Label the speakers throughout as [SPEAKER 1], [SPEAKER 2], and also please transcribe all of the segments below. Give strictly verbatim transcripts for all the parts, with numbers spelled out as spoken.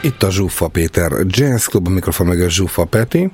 [SPEAKER 1] Itt a Zsuffa Péter Jazz Club, a mikrofon meg a Zsuffa Peti,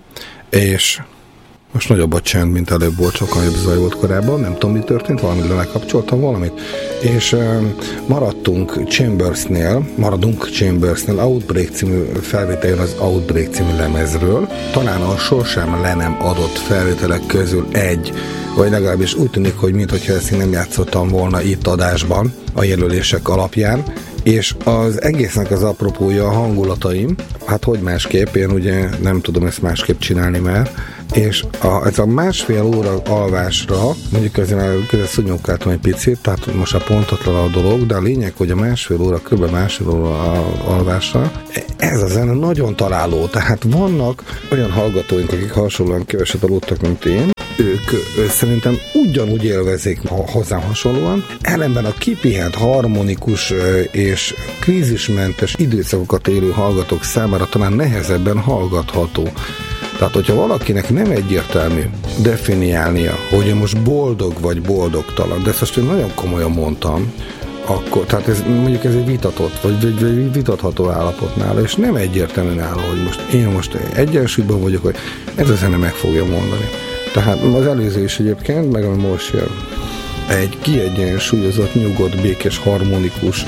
[SPEAKER 1] és most nagyobb a csend, mint előbb volt, sokkal jobb zaj volt korábban, nem tudom, mi történt, valamit lekapcsoltam valamit, és uh, maradtunk Chambersnél, maradunk Chambersnél, Outbreak című felvétel jön az Outbreak című lemezről, talán a sosem le nem adott felvételek közül egy, vagy legalábbis úgy tűnik, hogy minthogyha ezt én nem játszottam volna itt adásban a jelölések alapján, és az egésznek az apropója a hangulataim, hát hogy másképp, én ugye nem tudom ezt másképp csinálni már, és a, ez a másfél óra alvásra, mondjuk ezzel szúnyogáltam egy picit, tehát most a pontatlan a dolog, de a lényeg, hogy a másfél óra, kb. másfél óra alvásra, ez a zene nagyon találó, tehát vannak olyan hallgatóink, akik hasonlóan keveset aludtak, mint én, ők szerintem ugyanúgy élvezik hozzám hasonlóan, ellenben a kipihent, harmonikus és krízismentes időszakokat élő hallgatók számára talán nehezebben hallgatható. Tehát, hogyha valakinek nem egyértelmű definiálnia, hogy most boldog vagy boldogtalan, de ezt most én nagyon komolyan mondtam, akkor, tehát ez, mondjuk ez egy vitatott, vagy egy vitatható állapot nála, és nem egyértelmű nála, hogy most én most egyensúlyban vagyok, hogy ez a zene meg fogja mondani. Tehát az előző is egyébként, meg ami most jön, egy kiegyensúlyozott, nyugodt, békés, harmonikus,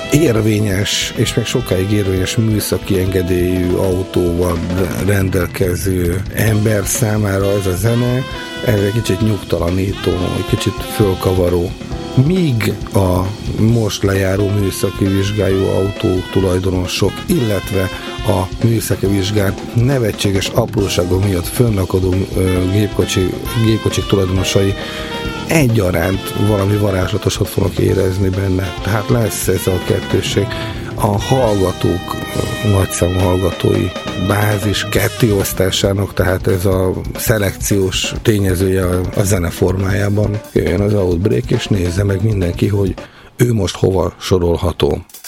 [SPEAKER 1] érvényes, és meg sokáig érvényes műszaki engedélyű autóval rendelkező ember számára ez a zene, ez egy kicsit nyugtalanító, egy kicsit fölkavaró. Míg a most lejáró műszaki vizsgájú autók tulajdonosok, illetve a műszaki vizsgát nevetséges apróságok miatt fönnakadó gépkocsi, gépkocsik tulajdonosai egyaránt valami varázslatosat fognak érezni benne. Tehát lesz ez a kettősség. A hallgatók, nagyszámú hallgatói bázis kettéosztásának, tehát ez a szelekciós tényezője a zene formájában. Jöjjön az Outbreak, és nézze meg mindenki, hogy ő most hova sorolható.